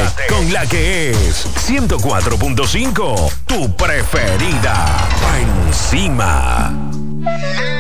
con la que es 104.5, tu preferida. Pa' encima.